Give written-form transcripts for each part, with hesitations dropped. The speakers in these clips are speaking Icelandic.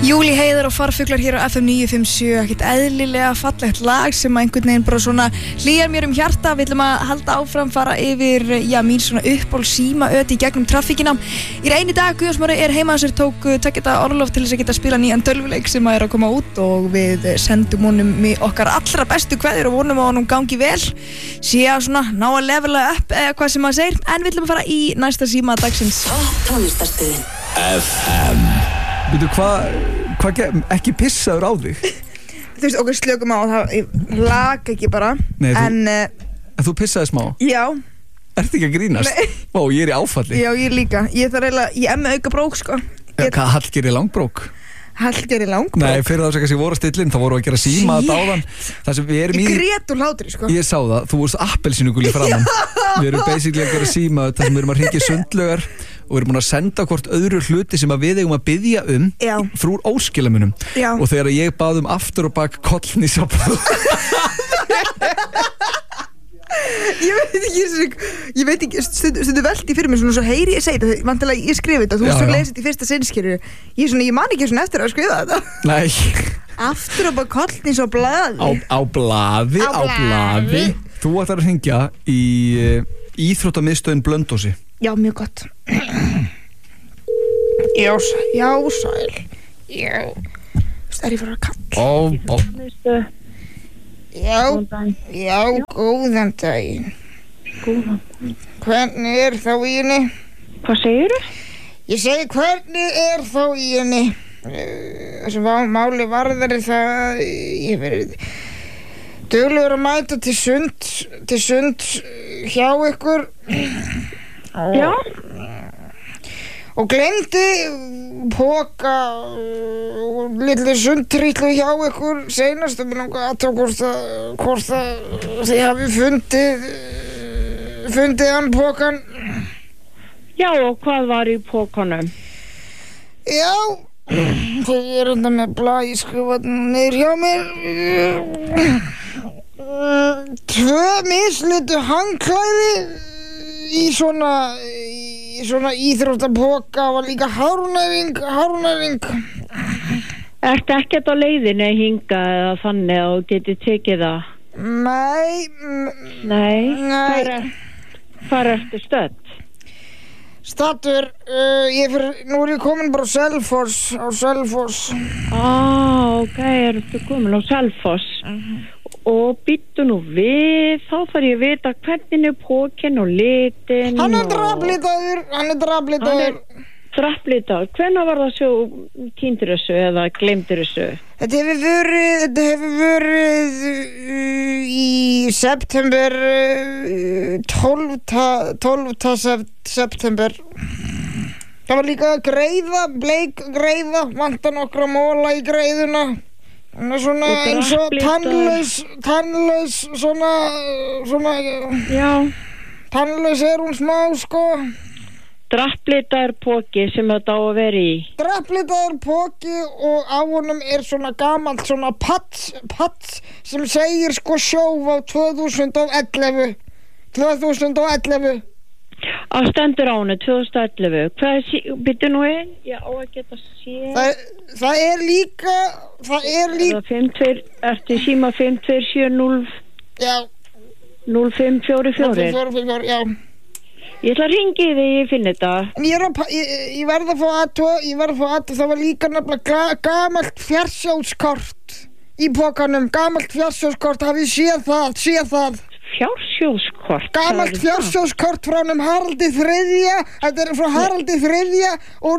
Júlí Heiðar og farfuglar hér á FM 957, ekkert eðlilega fallegt lag sem einhvern veginn bara svona hlýjar mér hjarta. Við ætlum að halda áfram, fara yfir, mín svona uppáhalds símaöt í gegnum traffíkina. Í einu dag, Guðjón Smári heima á sér, tók tveggja orlof til þess að geta spila nýjan tölvuleik sem að koma út og við sendum honum okkar allra bestu kveðjur og vonum að honum gangi vel. Sé að svona ná að levela upp eða hvað sem maður segir, en við ætlum að fara í næsta síma dagsins. Tónlistarstöðin FM. Veitu ekki pissaður á þig? Þú veist, okkur slökum á það, lag ekki bara. Nei, en þú pissaði smá? Já. Ertu ekki að grínast? Nei. Ó, ég er í áfalli. Já, ég líka. Ég þarf eiginlega, ég með auka brók, sko. Hvað, Hallgerði langbrók? Hallgerði langbrók? Nei, fyrir þá sem kannski voru að stillin, þá voru að gera síma að dáðan. Það sem við erum í... Ég grét úr hlátri, sko. Ég sá það, þú vorst appelsínugul í framan. Við erum basically að gera síma þar sem við erum að hringja sundlaugar og við erum búin að senda hvort öðru hluti sem að við eigum að biðja frú óskilamunum. Og þegar ég bað aftur og bak kollnísabla ég veit ekki stundu veldi fyrir mig svona svo heyri ég segi þetta, vantilega ég skrifi þetta, þú veist þú lesið þetta í fyrsta sinnskýru, ég man ekki svona eftir að skrifa þetta. Nei. Aftur og bak kollnísabla á blaði. Þú ætlar að hringja í íþróttamiðstöðin Blönduósi. Já, mjög gott. Já, sæl. Já. Þú veist, ég fyrir að kalla. Já, góðan daginn. Hvernig þá í henni? Hvað segirðu? Ég segi, hvernig þá í henni? Þessi máli varðar það, ég verið duglegur að mæta til sund hjá ykkur. Já. Og gleymdi poka og litlu sundtrýtlu hjá ykkur seinast og mér langar að hvort að þið hafi fundið hann pokan. Já, og hvað var í pokanum? Já, þegar ég þetta með blað, ég skrifa niður hjá mér 2 mislitu handklæði í svona íþróttapoka var líka hárnæring. Ertu ekkert á leiðinni hinga eða þannig að þú getur tekið það? Nei. Hvar ertu stödd? Staddur, nú er ég komin bara á Selfoss. Ok, ertu komin á Selfoss? Og býttu nú við, þá þarf ég að vita hvernig pókinn og litin. Hann er draflitaður. Draflitaður. Hvenær var það svo týndur þessu eða gleymdur þessu? Þetta hefur verið í september, 12. september. Það var líka bleik greiða, vantar nokkra móla í greiðuna. Hún er svona eins og tannlaus svona já. Tannlaus er hún smá, sko. Drapplitaður póki sem þetta á að vera í. Drapplitaður póki og á honum er svona gamalt svona pats sem segir sko show á 2011. Að stendur á henni 2011. Hvað býttu nú einn? Já, á að geta séð. Það er líka ertu í síma 5270 já 0544 já. Ég ætla að hringi þig þegar ég finn þetta. Ég verð að fá aðtöð. Það var líka nefnilega gamalt fjarsjóðskort í pokanum. Gamalt fjarsjóðskort, hafið séð það. Fjársjóðskort? Gamalt fjársjóðskort frá Haraldi III. Þetta er frá Haraldi III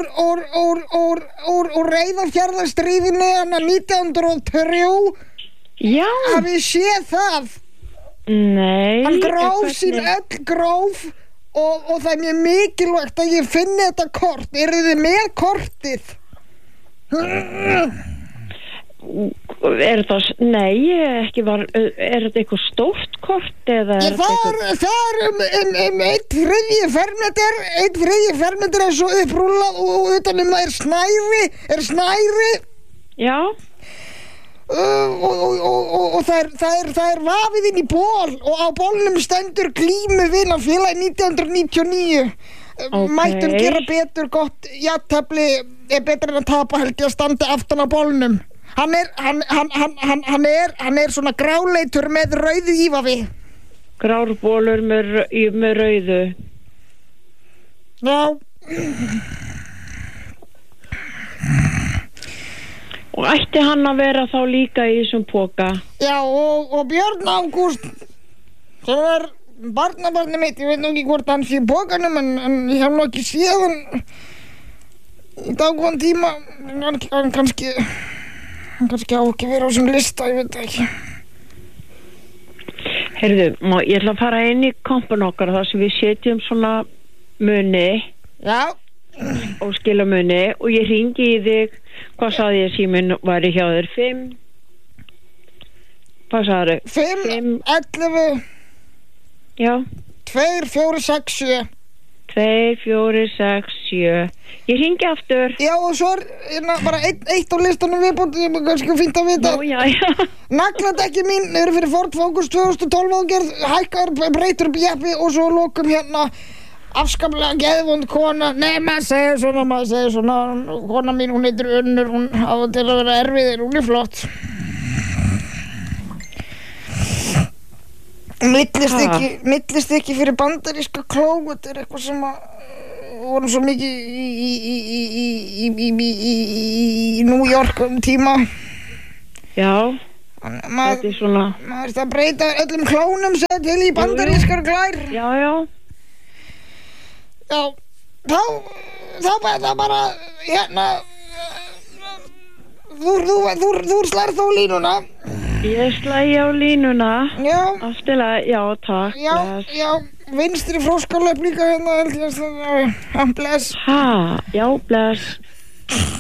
úr Reyðarfjarðarstríðinu 1903. Já. Hafið séð það? Nei. Hann gróf sín öll gróf og það er mjög mikilvægt að ég finni þetta kort. Eru þið með kortið? Er þetta eitthvað stórt kort eða? Það er 1/3 fermeter er svo upprúllað og utanum það er snæri. Já. Og það er vafið inn í ból og á bólnum stendur glímuvinafélag 1999. Mættum gera betur, gott jafntefli er betur en að tapa, held ég, að standa aftan á bolnum. Hann er svona gráleitur með rauðu ívafi. Grárbólur með rauðu. Já. Og ætti hann að vera þá líka í þessum poka? Já, og Björn Ágúst, sem er barnabarnið mitt, ég veit nú ekki hvort hann sé í pokanum, en ég hef nú ekki séð hann í dágóðan tíma. Hann kannski á ekki vera á þessum lista, ég veit ekki. Heyrðu, ég ætla að fara inn í kompun okkar þar sem við setjum svona muni. Já. Og skila muni, og ég hringi í þig. Hvað sagði ég, síminn væri hjá þér? 5? Hvað sagði þau? 5, 11. Já. 2, 4, 6, 7. 2, 4, 6, 7. Ég hringi aftur. Já, og svo er bara eitt á listanum viðbútt, ég er kannski fínt að vita. Nú, já. Nagladekki mín eru fyrir Ford Focus 2012 ágerð, hækkar, breytur jeppi og svo lokum hérna afskaplega geðvond kona. Nei, maður segir svona, kona mín, hún heitir Unnur, hún á til að vera erfið, hún er flott. Millistykki fyrir bandaríska kló, þetta er eitthvað sem voru svo mikið í New York tíma. Já, þetta er svona. Maður er að breyta öllum klónum sem til í bandarískar glær. Já. Já, þá bara, hérna, þú slær þó línuna. Ég slægi á línuna. Já. Aftilega, já, takk. Já, vinstri fróskarlöp líka hérna, held ég að bless. Já, bless.